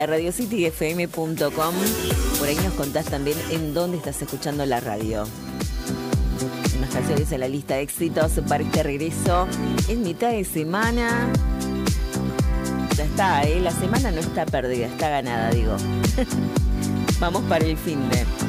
radiocityfm.com. Por ahí nos contás también en dónde estás escuchando la radio. Unas canciones en la lista de éxitos para este regreso. Es mitad de semana. Ya está, la semana no está perdida, está ganada, digo. Vamos para el finde.